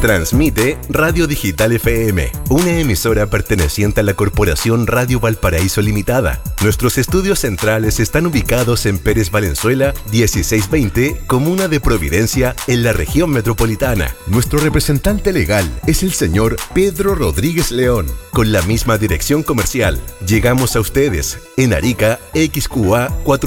Transmite Radio Digital FM, una emisora perteneciente a la Corporación Radio Valparaíso Limitada. Nuestros estudios centrales están ubicados en Pérez Valenzuela, 1620, Comuna de Providencia, en la región metropolitana. Nuestro representante legal es el señor Pedro Rodríguez León, con la misma dirección comercial. Llegamos a ustedes en Arica, XQA